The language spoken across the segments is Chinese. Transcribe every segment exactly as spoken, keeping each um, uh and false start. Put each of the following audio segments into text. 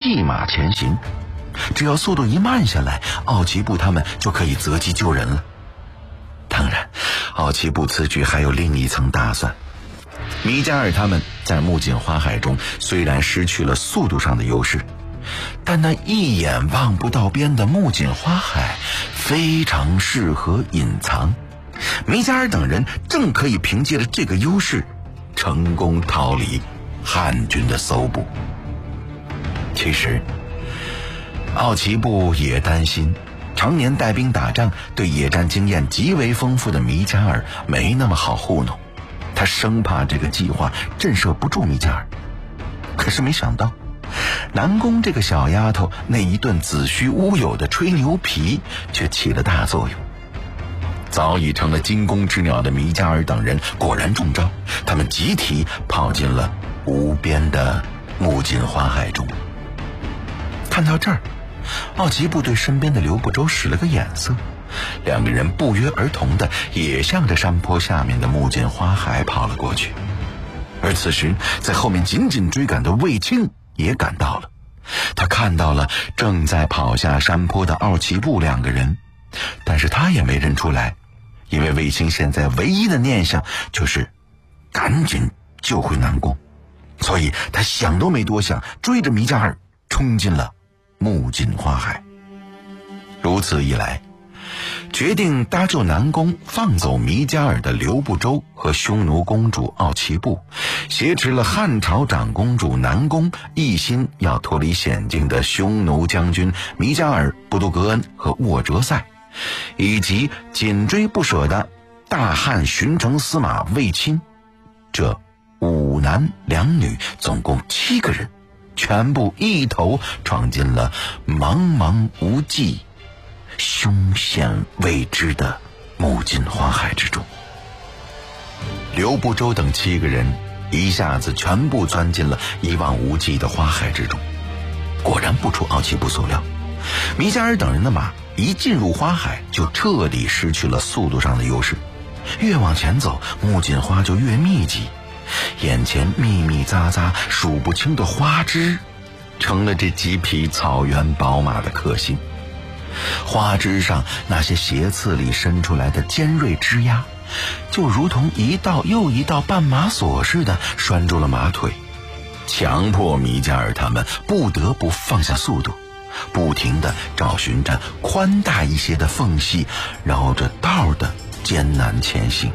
弃马前行，只要速度一慢下来，奥奇布他们就可以择机救人了。当然，奥奇布此举还有另一层打算。米加尔他们在木槿花海中虽然失去了速度上的优势，但那一眼望不到边的木槿花海非常适合隐藏，米加尔等人正可以凭借着这个优势成功逃离汉军的搜捕。其实奥奇布也担心常年带兵打仗对野战经验极为丰富的米加尔没那么好糊弄，他生怕这个计划震慑不住米加尔。可是没想到南宫这个小丫头那一顿子虚乌有的吹牛皮却起了大作用。早已成了惊弓之鸟的米加尔等人果然中招，他们集体跑进了无边的木槿花海中。看到这儿，奥奇布对身边的刘不周使了个眼色，两个人不约而同的也向着山坡下面的木槿花海跑了过去。而此时在后面紧紧追赶的卫青也赶到了，他看到了正在跑下山坡的奥奇布两个人，但是他也没认出来，因为卫青现在唯一的念想就是赶紧救回南宫，所以他想都没多想，追着米加尔冲进了木槿花海。如此一来，决定搭救南宫放走米加尔的刘不周和匈奴公主奥奇布，挟持了汉朝长公主南宫，一心要脱离险境的匈奴将军米加尔、布都格恩和沃哲塞，以及紧追不舍的大汉巡城司马卫青，这五男两女总共七个人，全部一头闯进了茫茫无际、凶险未知的木槿花海之中。刘不周等七个人一下子全部钻进了一望无际的花海之中。果然不出奥奇布所料，米加尔等人的马一进入花海就彻底失去了速度上的优势，越往前走，木槿花就越密集，眼前密密匝匝数不清的花枝成了这几匹草原宝马的克星。花枝上那些斜刺里伸出来的尖锐枝桠，就如同一道又一道绊马索似的拴住了马腿，强迫米加尔他们不得不放下速度，不停地找寻着宽大一些的缝隙，绕着道的艰难前行。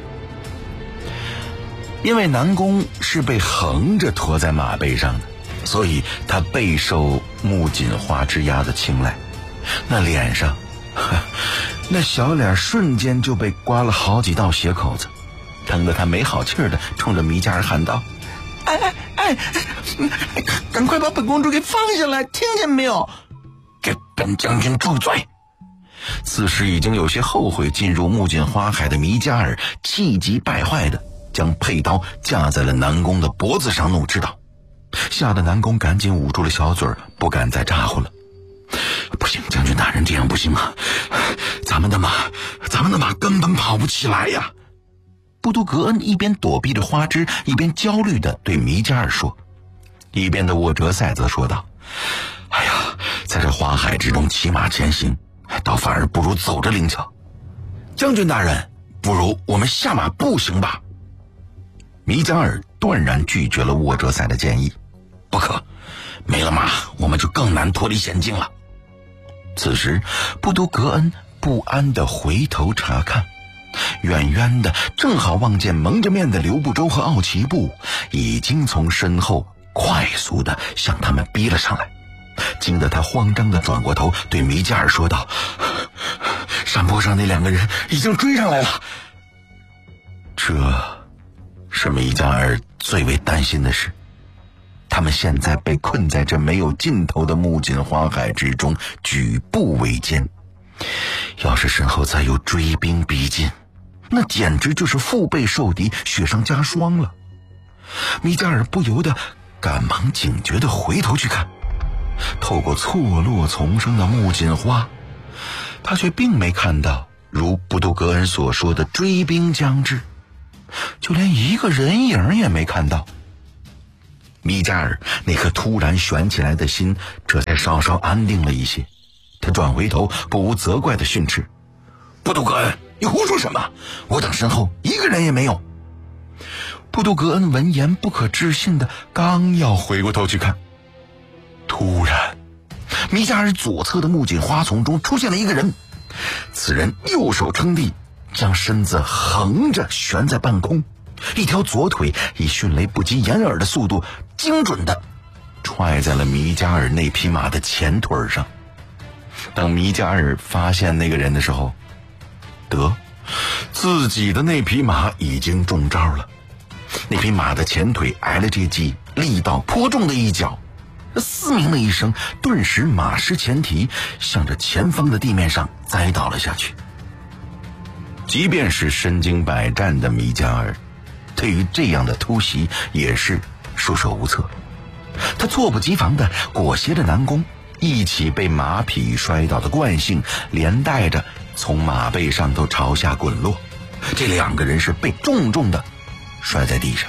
因为南宫是被横着驮在马背上的，所以他备受木槿花枝桠的青睐，那脸上那小脸瞬间就被刮了好几道血口子，疼得他没好气儿的冲着米加尔喊道：哎哎哎，赶快把本公主给放下来，听见没有？给本将军住嘴！此时已经有些后悔进入木槿花海的米加尔气急败坏的将佩刀架在了南宫的脖子上，怒斥道，吓得南宫赶紧捂住了小嘴，不敢再咋呼了。不行，将军大人，这样不行啊！咱们的马，咱们的马根本跑不起来呀！布都格恩一边躲避着花枝，一边焦虑地对米加尔说，一边的沃哲塞则说道：哎呀，在这花海之中骑马前行，倒反而不如走着灵巧。将军大人，不如我们下马步行吧。米加尔断然拒绝了沃哲塞的建议，不可，没了马，我们就更难脱离险境了。此时布都格恩不安地回头查看，远远的正好望见蒙着面的刘不周和奥奇布已经从身后快速地向他们逼了上来，惊得他慌张地转过头对米加尔说道：山坡上那两个人已经追上来了。这是米加尔最为担心的事，他们现在被困在这没有尽头的木槿花海之中，举步维艰，要是身后再有追兵逼近，那简直就是腹背受敌，雪上加霜了。米加尔不由得赶忙警觉地回头去看，透过错落丛生的木槿花，他却并没看到如布都格恩所说的追兵将至，就连一个人影也没看到。 米加尔那颗突然悬起来的心这才稍稍安定了一些。他转回头，不无责怪地训斥：“布杜格恩，你胡说什么？我等身后一个人也没有。”布杜格恩闻言不可置信的刚要回过头去看，突然米加尔左侧的木槿花丛中出现了一个人。此人右手撑地，将身子横着悬在半空，一条左腿以迅雷不及掩耳的速度精准地踹在了米加尔那匹马的前腿上。当米加尔发现那个人的时候，得自己的那匹马已经中招了。那匹马的前腿挨了这记力道颇重的一脚，嘶鸣了一声，顿时马失前蹄，向着前方的地面上栽倒了下去。即便是身经百战的米加尔，对于这样的突袭也是束手无策。他猝不及防地裹挟着南宫一起被马匹摔倒的惯性连带着从马背上都朝下滚落，这两个人是被重重的摔在地上。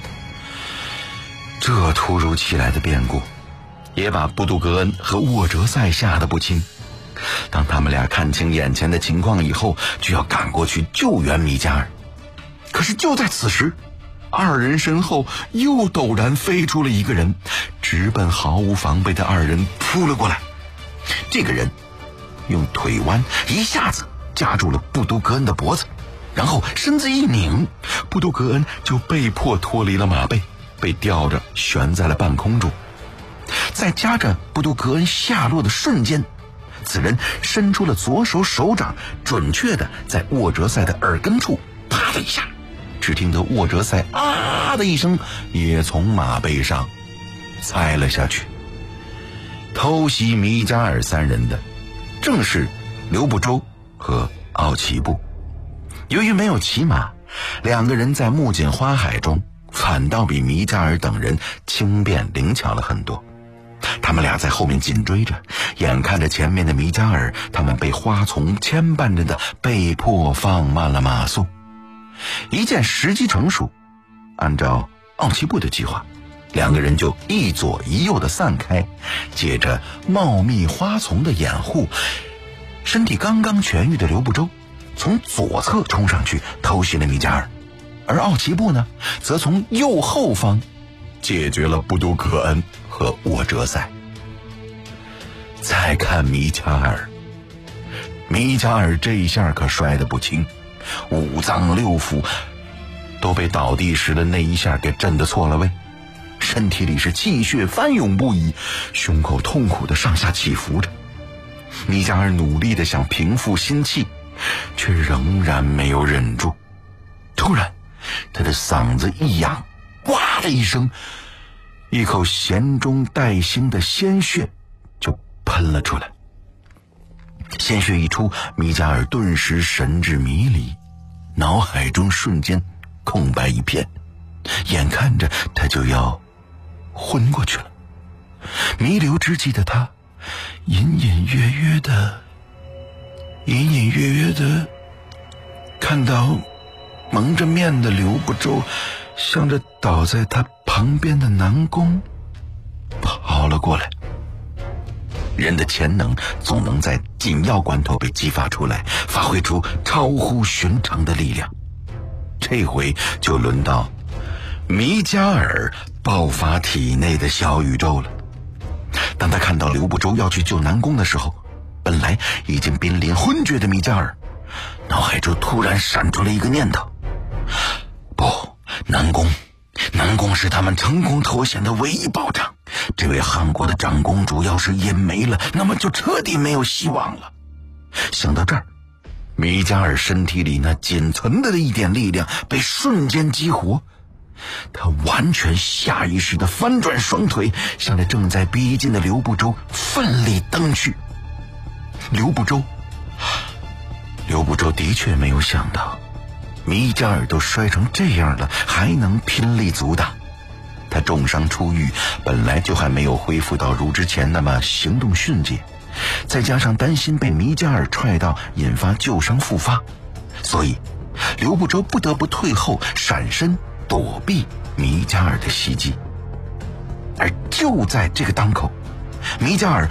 这突如其来的变故也把布杜格恩和沃哲塞吓得不轻。当他们俩看清眼前的情况以后，就要赶过去救援米加尔。可是就在此时，二人身后又陡然飞出了一个人，直奔毫无防备的二人扑了过来。这个人用腿弯一下子夹住了布杜格恩的脖子，然后身子一拧，布杜格恩就被迫脱离了马背，被吊着悬在了半空中。在夹着布杜格恩下落的瞬间，此人伸出了左手手掌，准确的在沃哲塞的耳根处啪的一下，只听得沃哲塞啊的一声也从马背上栽了下去。偷袭米加尔三人的正是刘不周和奥奇布。由于没有骑马，两个人在木槿花海中反倒比米加尔等人轻便灵巧了很多。他们俩在后面紧追着，眼看着前面的米加尔他们被花丛牵绊着的，被迫放慢了马速。一见时机成熟，按照奥奇布的计划，两个人就一左一右的散开，借着茂密花丛的掩护，身体刚刚痊愈的刘不周从左侧冲上去偷袭了米加尔，而奥奇布呢，则从右后方解决了布杜格恩和沃哲塞。再看米加尔，米加尔这一下可摔得不轻，五脏六腑都被倒地时的那一下给震得错了位，身体里是气血翻涌不已，胸口痛苦的上下起伏着。米加尔努力的想平复心气，却仍然没有忍住。突然他的嗓子一哑，哇的一声，一口咸中带腥的鲜血就喷了出来。鲜血一出，米加尔顿时神志迷离，脑海中瞬间空白一片，眼看着他就要昏过去了。弥留之际的他隐隐约约的隐隐约约的看到蒙着面的刘不周向着倒在他旁边的南宫跑了过来。人的潜能总能在紧要关头被激发出来，发挥出超乎寻常的力量。这回就轮到米加尔爆发体内的小宇宙了。当他看到刘不周要去救南宫的时候，本来已经濒临昏厥的米加尔脑海中突然闪出了一个念头：不，南宫南宫是他们成功脱险的唯一保障。这位韩国的长公主要是也没了，那么就彻底没有希望了。想到这儿，米加尔身体里那仅存的一点力量被瞬间激活，他完全下意识地翻转双腿，向着正在逼近的刘不周奋力蹬去。刘不周刘不周的确没有想到米加尔都摔成这样了，还能拼力阻挡。他重伤初愈，本来就还没有恢复到如之前那么行动迅捷，再加上担心被米加尔踹到引发旧伤复发，所以刘不周不得不退后闪身躲避米加尔的袭击。 而就在这个当口，米加尔